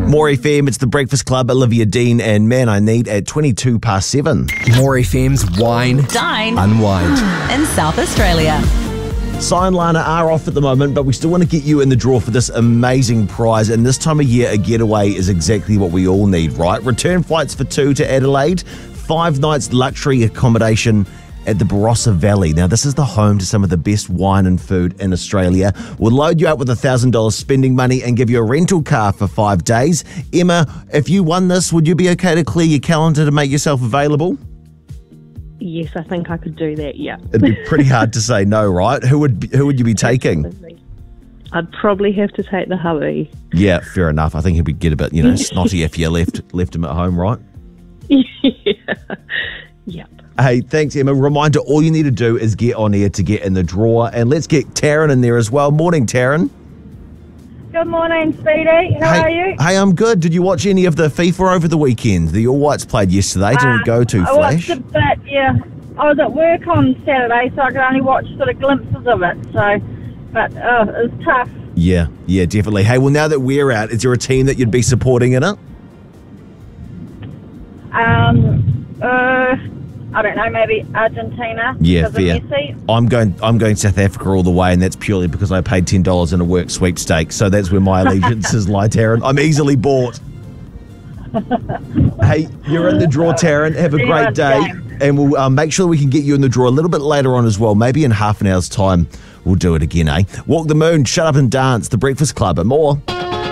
More FM, it's the Breakfast Club, Olivia Dean and Man I Need at 7:22. More FM's Wine, Dine, Unwind. in South Australia. Si and Lana are off at the moment, but we still want to get you in the draw for this amazing prize. And this time of year, a getaway is exactly what we all need, right? Return flights for 2 to Adelaide, 5 nights luxury accommodation at the Barossa Valley. Now, this is the home to some of the best wine and food in Australia. We'll load you up with $1,000 spending money and give you a rental car for 5 days. Emma, if you won this, would you be okay to clear your calendar to make yourself available? Yes, I think I could do that, yeah. It'd be pretty hard to say no, right? Who would you be taking? I'd probably have to take the hubby. Yeah, fair enough. I think he'd get a bit, snotty if you left him at home, right? Yeah. Yep. Hey, thanks, Emma. Reminder, all you need to do is get on air to get in the draw. And let's get Taryn in there as well. Morning, Taryn. Good morning, Speedy. How are you? Hey, I'm good. Did you watch any of the FIFA over the weekend? The All Whites played yesterday. Didn't go too flash. I watched a bit, yeah. I was at work on Saturday, so I could only watch sort of glimpses of it. So, but it was tough. Yeah, definitely. Hey, well, now that we're out, is there a team that you'd be supporting in it? I don't know, maybe Argentina. Yeah, because of fair. Messi. I'm going South Africa all the way, and that's purely because I paid $10 in a work sweepstake. So that's where my allegiances lie, Taryn. I'm easily bought. Hey, you're in the draw, Taryn. Have a great day. And we'll make sure we can get you in the draw a little bit later on as well. Maybe in half an hour's time, we'll do it again, eh? Walk the Moon, Shut Up and Dance, The Breakfast Club, and more.